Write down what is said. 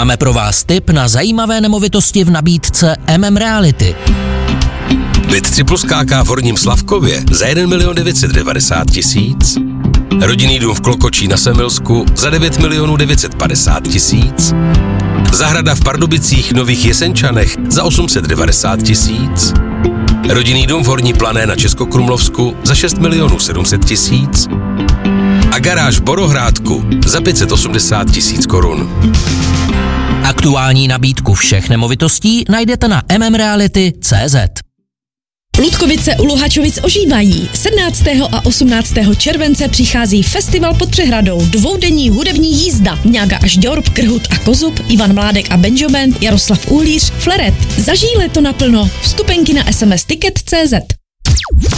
Máme pro vás tip na zajímavé nemovitosti v nabídce Reality. Byt 3+ KK v Horním Slavkově za 1 990 000. Rodinný dům v Klokočí na Semilsku za 9 950 000. Zahrada v Pardubicích Nových Jesenčanech za 890 000. Rodinný dům v Horní Plané na Českokrumlovsku za 6 700 000. A garáž v Borohrádku za 580 000 korun. Aktuální nabídku všech nemovitostí najdete na mmreality.cz. Ludkovice u Luhačovic ožívají. 17. a 18. července přichází festival pod přehradou, 2denní hudební jízda. Mňága až Ďorb, Krhut a Kozub, Ivan Mládek a Benjamin, Jaroslav Uhlíř, Fleret. Zažij léto naplno. Vstupenky na SMS Ticket.cz.